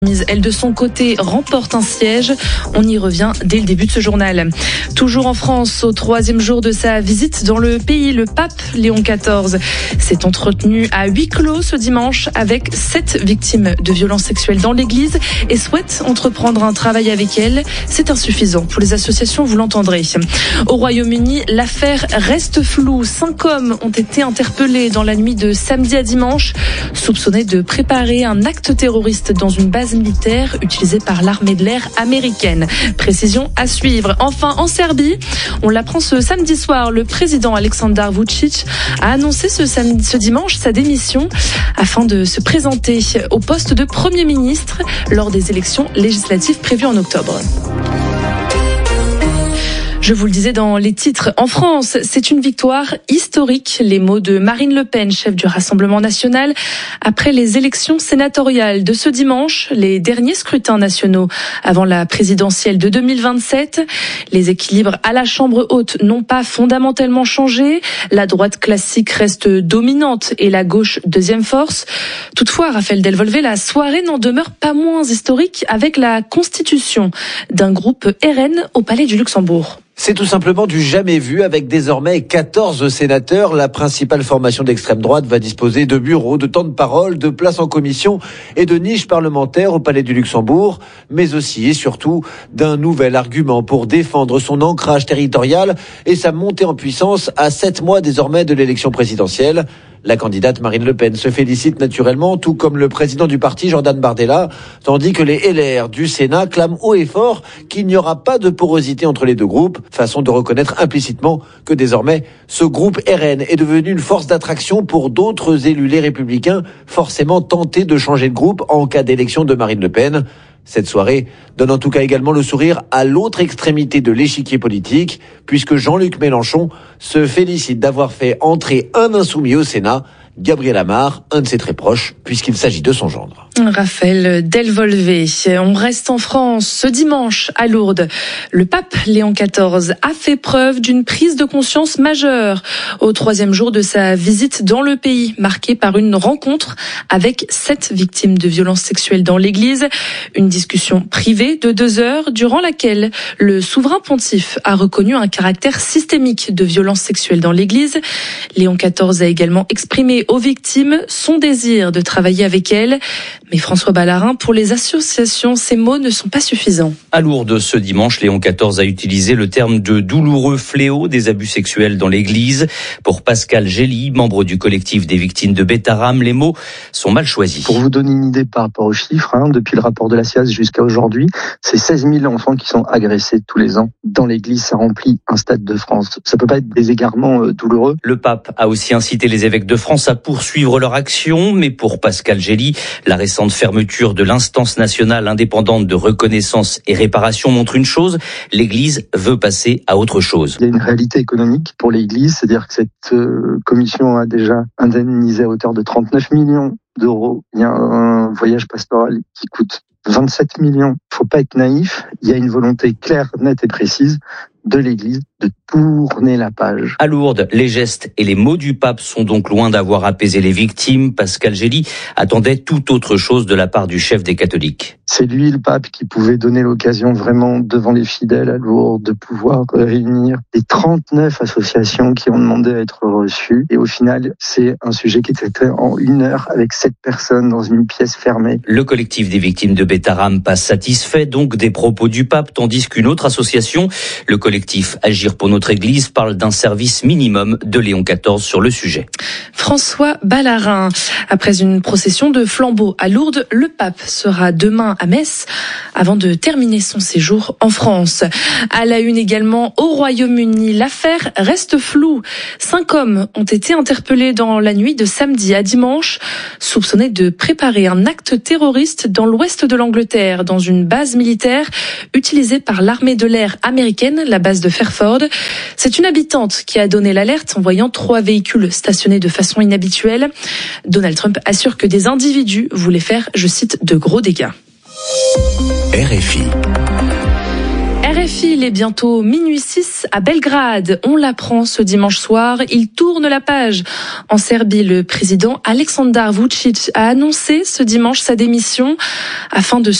Elle, de son côté, remporte un siège. On y revient dès le début de ce journal. Toujours en France, au 3e jour de sa visite dans le pays, le pape Léon XIV s'est entretenu à huis clos ce dimanche avec 7 victimes de violences sexuelles dans l'église et souhaite entreprendre un travail avec elles. C'est insuffisant pour les associations, vous l'entendrez. Au Royaume-Uni, l'affaire reste floue. 5 hommes ont été interpellés dans la nuit de samedi à dimanche, soupçonnés de préparer un acte terroriste dans une base militaire utilisée par l'armée de l'air américaine. Précision à suivre. Enfin, en Serbie, on l'apprend ce samedi soir, le président Aleksandar Vučić a annoncé ce dimanche sa démission afin de se présenter au poste de Premier ministre lors des élections législatives prévues en octobre. Je vous le disais dans les titres, en France, c'est une victoire historique. Les mots de Marine Le Pen, chef du Rassemblement national, après les élections sénatoriales de ce dimanche, les derniers scrutins nationaux avant la présidentielle de 2027. Les équilibres à la Chambre haute n'ont pas fondamentalement changé. La droite classique reste dominante et la gauche deuxième force. Toutefois, Raphaël Delvolvé, la soirée n'en demeure pas moins historique avec la constitution d'un groupe RN au Palais du Luxembourg. C'est tout simplement du jamais vu avec désormais 14 sénateurs. La principale formation d'extrême droite va disposer de bureaux, de temps de parole, de places en commission et de niches parlementaires au Palais du Luxembourg, mais aussi et surtout d'un nouvel argument pour défendre son ancrage territorial et sa montée en puissance à 7 mois désormais de l'élection présidentielle. La candidate Marine Le Pen se félicite naturellement, tout comme le président du parti Jordan Bardella, tandis que les LR du Sénat clament haut et fort qu'il n'y aura pas de porosité entre les deux groupes, façon de reconnaître implicitement que désormais ce groupe RN est devenu une force d'attraction pour d'autres élus les Républicains, forcément tentés de changer de groupe en cas d'élection de Marine Le Pen. Cette soirée donne en tout cas également le sourire à l'autre extrémité de l'échiquier politique, puisque Jean-Luc Mélenchon se félicite d'avoir fait entrer un insoumis au Sénat, Gabriel Amar, un de ses très proches, puisqu'il s'agit de son gendre. Raphaël Delvolvé. On reste en France. Ce dimanche, à Lourdes, le pape Léon XIV a fait preuve d'une prise de conscience majeure au 3e jour de sa visite dans le pays, marquée par une rencontre avec 7 victimes de violences sexuelles dans l'église. Une discussion privée de 2 heures, durant laquelle le souverain pontife a reconnu un caractère systémique de violences sexuelles dans l'église. Léon XIV a également exprimé aux victimes son désir de travailler avec elles. Mais François Ballarin, pour les associations, ces mots ne sont pas suffisants. À Lourdes, ce dimanche, Léon XIV a utilisé le terme de douloureux fléau des abus sexuels dans l'église. Pour Pascal Gély, membre du collectif des victimes de Bétharram, les mots sont mal choisis. Pour vous donner une idée par rapport aux chiffres, depuis le rapport de la SIAZ jusqu'à aujourd'hui, c'est 16 000 enfants qui sont agressés tous les ans. Dans l'église, ça remplit un stade de France. Ça peut pas être des égarements douloureux. Le pape a aussi incité les évêques de France à poursuivre leur action, mais pour Pascal Gély, la récente fermeture de l'instance nationale indépendante de reconnaissance et réparation montre une chose, l'Église veut passer à autre chose. Il y a une réalité économique pour l'Église, c'est-à-dire que cette commission a déjà indemnisé à hauteur de 39 millions d'euros. Il y a un voyage pastoral qui coûte 27 millions. Il ne faut pas être naïf, il y a une volonté claire, nette et précise de l'Église de tourner la page. À Lourdes, les gestes et les mots du pape sont donc loin d'avoir apaisé les victimes. Pascal Gély attendait tout autre chose de la part du chef des catholiques. C'est lui, le pape, qui pouvait donner l'occasion vraiment devant les fidèles à Lourdes de pouvoir réunir les 39 associations qui ont demandé à être reçues. Et au final, c'est un sujet qui était fait en 1 heure avec 7 personnes dans une pièce fermée. Le collectif des victimes de Bétharram pas satisfait donc des propos du pape, tandis qu'une autre association, le collectif Agir pour notre Église, parle d'un service minimum de Léon XIV sur le sujet. François Ballarin. Après une procession de flambeaux à Lourdes, le pape sera demain à Metz avant de terminer son séjour en France. À la une également au Royaume-Uni, l'affaire reste floue. 5 hommes ont été interpellés dans la nuit de samedi à dimanche, soupçonnés de préparer un acte terroriste dans l'ouest de l'Angleterre, dans une base militaire utilisée par l'armée de l'air américaine, la base de Fairford. C'est une habitante qui a donné l'alerte en voyant 3 véhicules stationnés de façon inhabituelle. Donald Trump assure que des individus voulaient faire, je cite, de gros dégâts. RFI. RFI, il est bientôt minuit 6 à Belgrade. On l'apprend ce dimanche soir. Il tourne la page. En Serbie, le président Aleksandar Vučić a annoncé ce dimanche sa démission afin de